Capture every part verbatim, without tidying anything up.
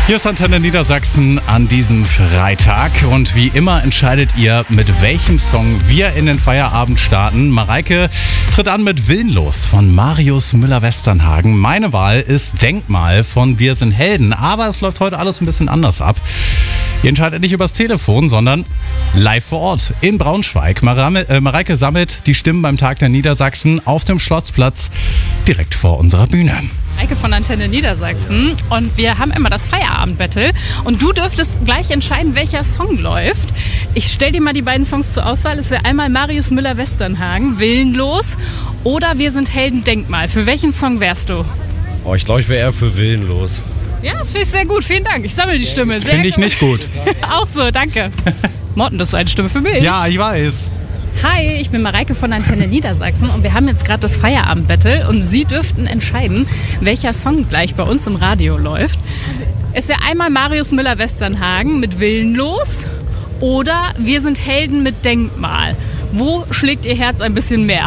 Hier ist Antenne Niedersachsen an diesem Freitag und wie immer entscheidet ihr, mit welchem Song wir in den Feierabend starten. Mareike tritt an mit Willenlos von Marius Müller-Westernhagen. Meine Wahl ist Denkmal von Wir sind Helden, aber es läuft heute alles ein bisschen anders ab. Ihr entscheidet nicht übers Telefon, sondern live vor Ort in Braunschweig. Mareike sammelt die Stimmen beim Tag der Niedersachsen auf dem Schlossplatz direkt vor unserer Bühne. Mareike von Antenne Niedersachsen und wir haben immer das Feierabend-Battle und du dürftest gleich entscheiden, welcher Song läuft. Ich stelle dir mal die beiden Songs zur Auswahl. Es wäre einmal Marius Müller-Westernhagen, Willenlos oder Wir sind Helden, Denkmal. Für welchen Song wärst du? Oh, ich glaube, ich wäre eher für Willenlos. Ja, das finde ich sehr gut. Vielen Dank. Ich sammle die Stimme. Finde ich nicht gut. Auch so, danke. Morten, das ist eine Stimme für mich. Ja, ich weiß. Hi, ich bin Mareike von Antenne Niedersachsen und wir haben jetzt gerade das Feierabend-Battle und Sie dürften entscheiden, welcher Song gleich bei uns im Radio läuft. Es wäre einmal Marius Müller-Westernhagen mit Willenlos oder Wir sind Helden mit Denkmal. Wo schlägt Ihr Herz ein bisschen mehr?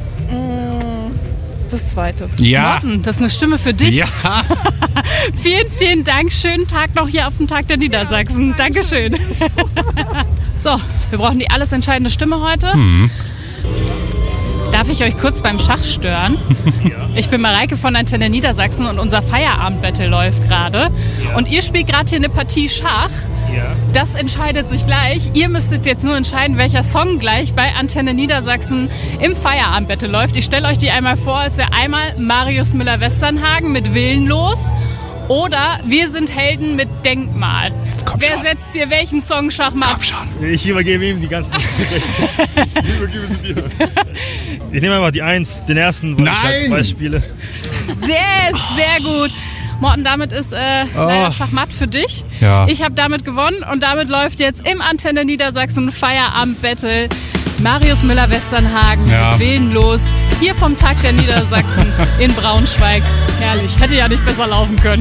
Das zweite. Ja. Morten, das ist eine Stimme für dich. Ja. Vielen, vielen Dank. Schönen Tag noch hier auf dem Tag der Niedersachsen. Ja, Dankeschön. So, wir brauchen die alles entscheidende Stimme heute. Hm. Darf ich euch kurz beim Schach stören? Ich bin Mareike von Antenne Niedersachsen und unser Feierabend-Battle läuft gerade. Und ihr spielt gerade hier eine Partie Schach. Das entscheidet sich gleich. Ihr müsstet jetzt nur entscheiden, welcher Song gleich bei Antenne Niedersachsen im Feierabend-Battle läuft. Ich stelle euch die einmal vor. Es wäre einmal Marius Müller-Westernhagen mit Willenlos oder Wir sind Helden mit Denkmal. Komm Wer schon. setzt hier welchen Song Schachmatt? Komm schon. Ich übergebe ihm die ganzen Rechte. Ich übergebe sie dir. Ich nehme einfach die Eins, den ersten, weil Nein! ich halt zwei spiele. Sehr, sehr gut. Morten, damit ist äh, Oh. leider Schachmatt für dich. Ja. Ich habe damit gewonnen und damit läuft jetzt im Antenne Niedersachsen Feierabend-Battle Marius Müller-Westernhagen Ja. mit Willenlos hier vom Tag der Niedersachsen in Braunschweig. Herrlich, hätte ja nicht besser laufen können.